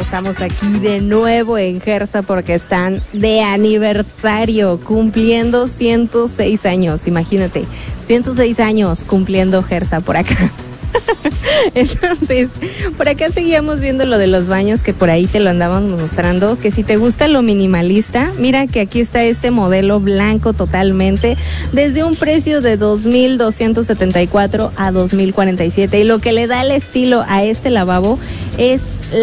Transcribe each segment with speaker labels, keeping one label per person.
Speaker 1: Estamos aquí de nuevo en Gersa porque están de aniversario, cumpliendo 106 años, imagínate, 106 años cumpliendo Gersa por acá. Entonces, por acá seguíamos viendo lo de los baños, que por ahí te lo andábamos mostrando, que si te gusta lo minimalista, mira que aquí está este modelo blanco totalmente, desde un precio de 2,274 a 2,047, y lo que le da el estilo a este lavabo es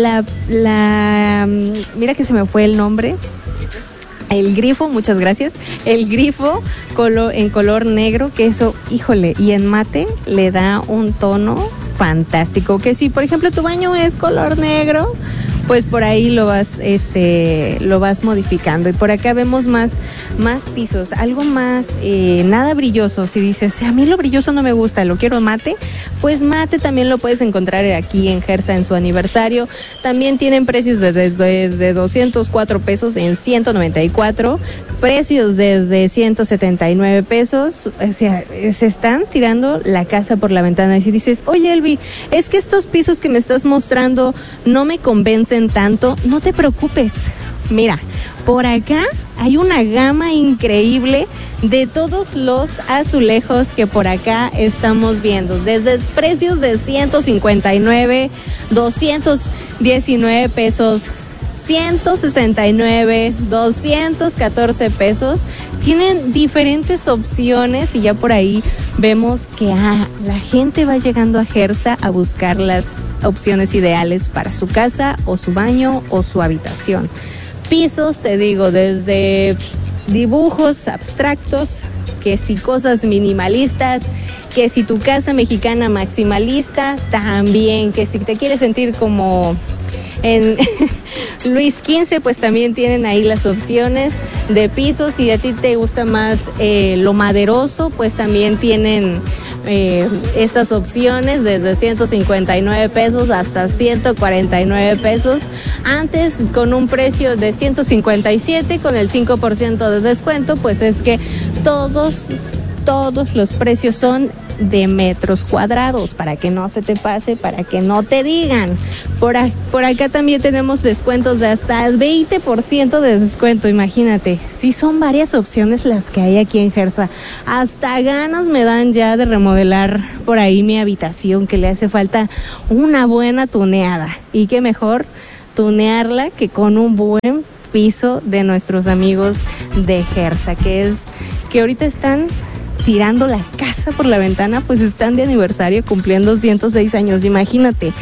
Speaker 1: mira que se me fue el nombre. El grifo, muchas gracias. El grifo en color negro, que eso, híjole, y en mate le da un tono fantástico. Que si, por ejemplo, tu baño es color negro, pues por ahí lo vas modificando. Y por acá vemos más pisos, algo más, nada brilloso. Si dices, a mí lo brilloso no me gusta, lo quiero mate, pues mate también lo puedes encontrar aquí en Gersa en su aniversario. También tienen precios desde 204 pesos en 194, precios desde 179 pesos. O sea, se están tirando la casa por la ventana. Y si dices, oye Elvi, es que estos pisos que me estás mostrando no me convencen tanto, no te preocupes. Mira, por acá hay una gama increíble de todos los azulejos que por acá estamos viendo, desde precios de 159, 219 pesos, 169, 214 pesos. Tienen diferentes opciones y ya por ahí vemos que la gente va llegando a Gersa a buscar las opciones ideales para su casa o su baño o su habitación. Pisos, te digo, desde dibujos abstractos, que si cosas minimalistas, que si tu casa mexicana maximalista, también, que si te quieres sentir como en Luis XV, pues también tienen ahí las opciones de pisos. Si a ti te gusta más lo maderoso, pues también tienen estas opciones desde 159 pesos hasta 149 pesos. Antes, con un precio de 157, con el 5% de descuento, pues es que todos los precios son de metros cuadrados, para que no se te pase, para que no te digan. Por acá también tenemos descuentos de hasta el 20% de descuento, imagínate. Sí, son varias opciones las que hay aquí en Gersa. Hasta ganas me dan ya de remodelar por ahí mi habitación, que le hace falta una buena tuneada. Y qué mejor tunearla que con un buen piso de nuestros amigos de Gersa, que ahorita están tirando la casa por la ventana, pues están de aniversario cumpliendo 106 años. Imagínate,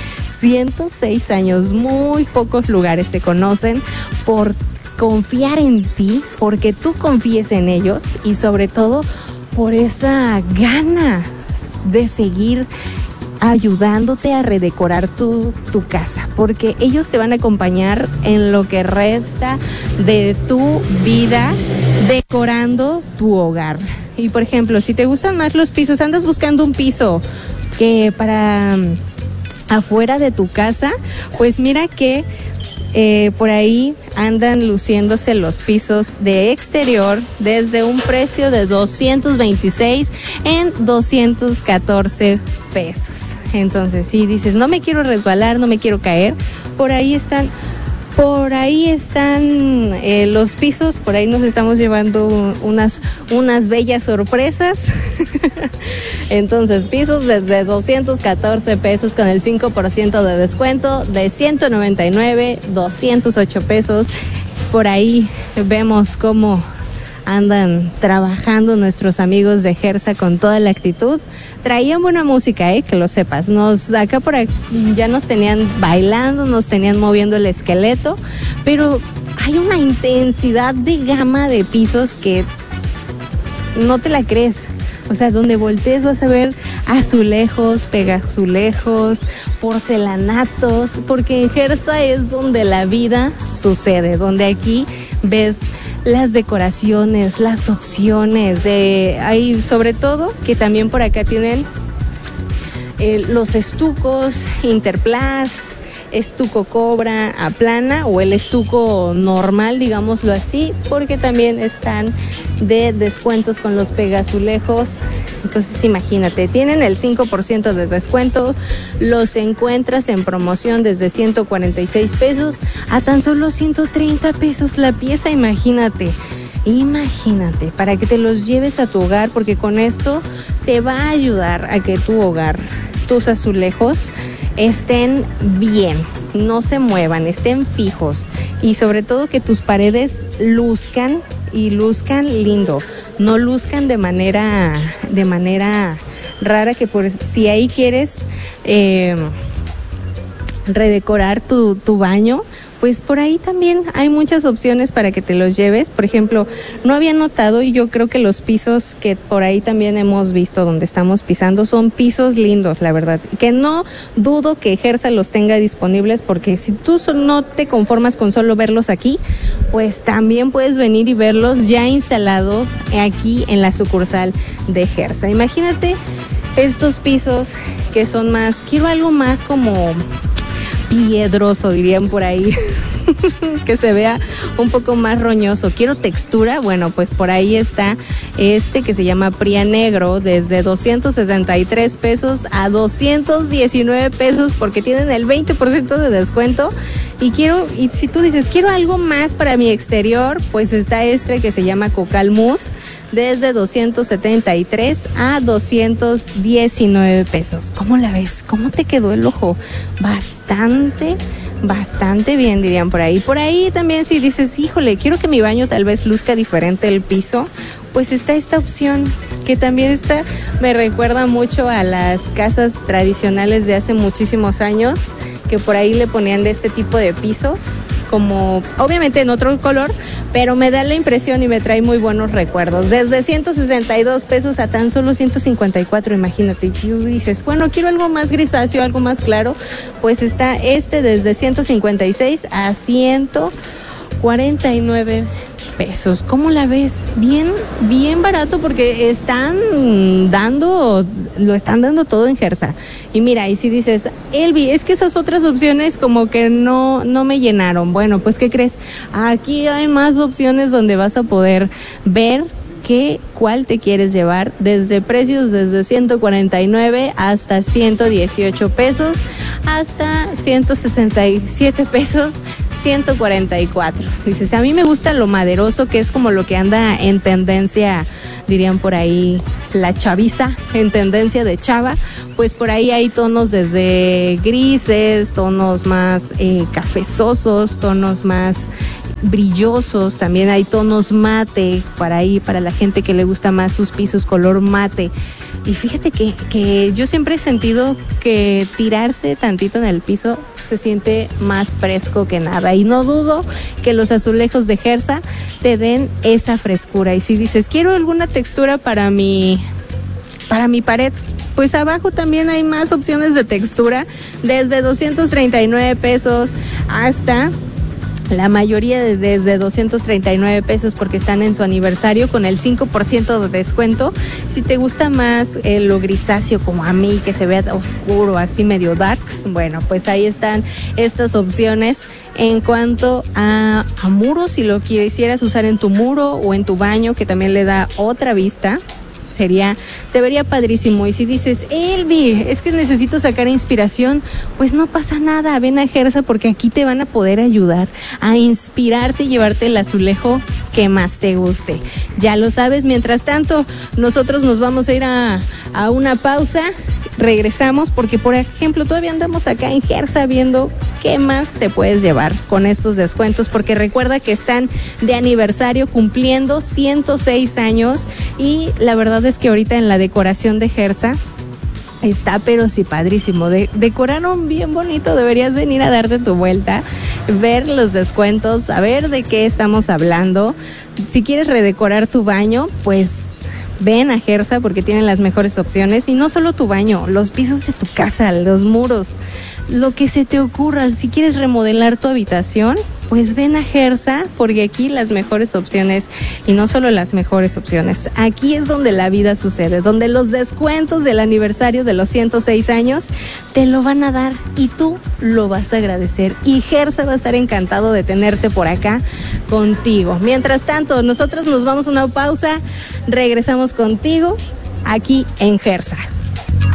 Speaker 1: 106 años, muy pocos lugares se conocen por confiar en ti, porque tú confíes en ellos y sobre todo por esa gana de seguir ayudándote a redecorar tu casa, porque ellos te van a acompañar en lo que resta de tu vida decorando tu hogar. Y por ejemplo, si te gustan más los pisos, andas buscando un piso que para afuera de tu casa, pues mira que por ahí andan luciéndose los pisos de exterior desde un precio de 226 en 214 pesos. Entonces, si dices, no me quiero resbalar, no me quiero caer, por ahí están los pisos. Por ahí nos estamos llevando unas bellas sorpresas. Entonces, pisos desde 214 pesos con el 5% de descuento, de 199, 208 pesos. Por ahí vemos cómo andan trabajando nuestros amigos de Gersa con toda la actitud. Traían buena música, que lo sepas. Acá por aquí ya nos tenían bailando, nos tenían moviendo el esqueleto, pero hay una intensidad de gama de pisos que no te la crees. O sea, donde voltees vas a ver azulejos, pegazulejos, porcelanatos, porque en Gersa es donde la vida sucede, donde aquí ves las decoraciones, las opciones hay sobre todo que también por acá tienen los estucos Interplast, estuco Cobra a plana o el estuco normal, digámoslo así, porque también están de descuentos con los pegazulejos Entonces imagínate, tienen el 5% de descuento, los encuentras en promoción desde 146 pesos a tan solo 130 pesos la pieza, imagínate, para que te los lleves a tu hogar, porque con esto te va a ayudar a que tu hogar, tus azulejos, estén bien, no se muevan, estén fijos y sobre todo que tus paredes luzcan lindo, no luzcan de manera rara, que por si ahí quieres redecorar tu baño, pues por ahí también hay muchas opciones para que te los lleves. Por ejemplo, no había notado, y yo creo que los pisos que por ahí también hemos visto donde estamos pisando son pisos lindos, la verdad, que no dudo que Gersa los tenga disponibles, porque si tú no te conformas con solo verlos aquí, pues también puedes venir y verlos ya instalados aquí en la sucursal de Gersa. Imagínate estos pisos que son más, quiero algo más como piedroso, dirían por ahí, que se vea un poco más roñoso. Quiero textura, bueno, pues por ahí está este que se llama Pria Negro, desde 273 pesos a 219 pesos, porque tienen el 20% de descuento. Y si tú dices, quiero algo más para mi exterior, pues está este que se llama Cocalmut, desde 273 a 219 pesos. ¿Cómo la ves? ¿Cómo te quedó el ojo? Bastante bien, dirían por ahí. Por ahí también, si dices, híjole, quiero que mi baño tal vez luzca diferente el piso, pues está esta opción, que también me recuerda mucho a las casas tradicionales de hace muchísimos años, que por ahí le ponían de este tipo de piso, como obviamente en otro color, pero me da la impresión y me trae muy buenos recuerdos. Desde 162 pesos a tan solo 154, imagínate. Y tú dices, bueno, quiero algo más grisáceo, algo más claro, pues está desde 156 a 149 pesos. ¿Cómo la ves? Bien barato, porque lo están dando todo en Gersa. Y mira, y si dices, Elvi, es que esas otras opciones como que no me llenaron. Bueno, pues ¿qué crees? Aquí hay más opciones donde vas a poder ver cuál te quieres llevar, desde precios desde 149 hasta 118 pesos, hasta 167 pesos, 144. Dices, a mí me gusta lo maderoso, que es como lo que anda en tendencia, dirían por ahí, la chaviza, en tendencia de chava. Pues por ahí hay tonos desde grises, tonos más cafezosos, tonos más brillosos, también hay tonos mate para la gente que le gusta más sus pisos color mate. Y fíjate que yo siempre he sentido que tirarse tantito en el piso se siente más fresco que nada, y no dudo que los azulejos de Gersa te den esa frescura. Y si dices, quiero alguna textura para mi pared, pues abajo también hay más opciones de textura, desde 239 pesos hasta la mayoría desde 239 pesos, porque están en su aniversario con el 5% de descuento. Si te gusta más lo grisáceo como a mí, que se vea oscuro, así medio darks, bueno, pues ahí están estas opciones. En cuanto a muros, si lo quisieras usar en tu muro o en tu baño, que también le da otra vista, se vería padrísimo. Y si dices, Elvi, es que necesito sacar inspiración, pues no pasa nada, ven a Gersa, porque aquí te van a poder ayudar a inspirarte y llevarte el azulejo que más te guste. Ya lo sabes. Mientras tanto, nosotros nos vamos a ir a una pausa. Regresamos porque, por ejemplo, todavía andamos acá en Gersa viendo qué más te puedes llevar con estos descuentos, porque recuerda que están de aniversario, cumpliendo 106 años, y la verdad es que ahorita en la decoración de Gersa está, pero sí, padrísimo. Decoraron bien bonito. Deberías venir a darte tu vuelta, ver los descuentos, saber de qué estamos hablando. Si quieres redecorar tu baño, pues ven a Gersa, porque tienen las mejores opciones. Y no solo tu baño, los pisos de tu casa, los muros, lo que se te ocurra. Si quieres remodelar tu habitación, pues ven a Gersa, porque aquí las mejores opciones, y no solo las mejores opciones, aquí es donde la vida sucede, donde los descuentos del aniversario de los 106 años te lo van a dar y tú lo vas a agradecer, y Gersa va a estar encantado de tenerte por acá contigo. Mientras tanto, nosotros nos vamos a una pausa, regresamos contigo aquí en Gersa.